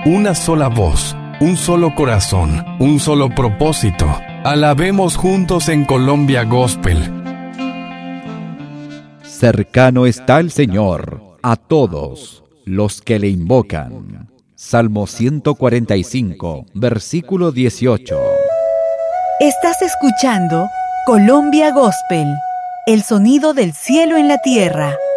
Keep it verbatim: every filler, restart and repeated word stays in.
una sola voz, un solo corazón, un solo propósito. Alabemos juntos en Colombia Gospel. Cercano está el Señor a todos los que le invocan. Salmo ciento cuarenta y cinco, versículo dieciocho. Estás escuchando Colombia Gospel, el sonido del cielo en la tierra.